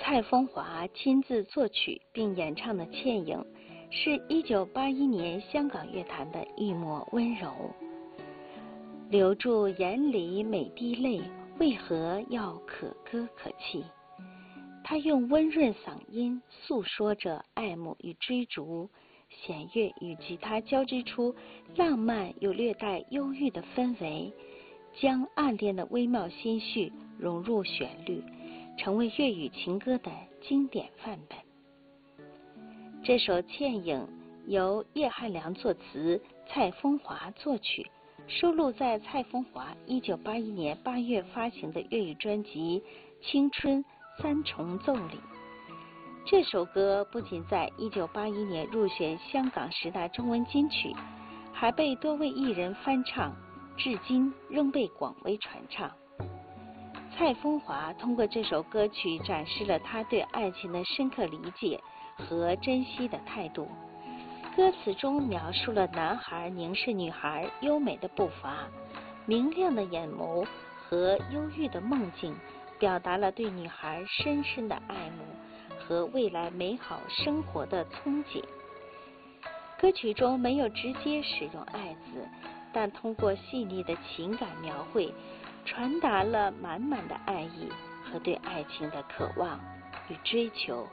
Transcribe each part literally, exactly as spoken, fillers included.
蔡枫华亲自作曲并演唱的《倩影》，是一九八一年香港乐坛的一抹温柔。留住眼里每滴泪，为何要可歌可泣？他用温润嗓音诉说着爱慕与追逐，弦乐与吉他交织出浪漫又略带忧郁的氛围，将暗恋的微妙心绪融入旋律，成为粤语情歌的经典范本。这首《倩影》由叶汉良作词，蔡枫华作曲，收录在蔡枫华一九八一年八月发行的粤语专辑《青春三重奏》里。这首歌不仅在一九八一年入选香港十大中文金曲，还被多位艺人翻唱，至今仍被广为传唱。蔡枫华通过这首歌曲展示了他对爱情的深刻理解和珍惜的态度。歌词中描述了男孩凝视女孩优美的步伐、明亮的眼眸和忧郁的梦境，表达了对女孩深深的爱慕和未来美好生活的憧憬。歌曲中没有直接使用爱字，但通过细腻的情感描绘，传达了满满的爱意和对爱情的渴望与追求。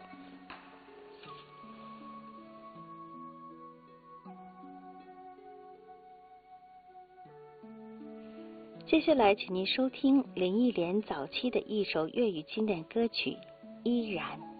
接下来请您收听林忆莲早期的一首粤语经典歌曲《依然》。